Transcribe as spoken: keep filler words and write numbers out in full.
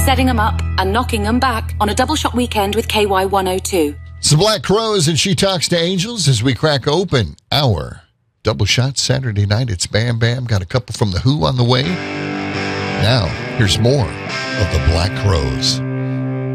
setting them up and knocking them back on a double shot weekend with K Y one oh two. It's the Black Crowes and She Talks to Angels as we crack open our double shot Saturday night. It's Bam Bam. Got a couple from The Who on the way. Now, here's more of the Black Crowes.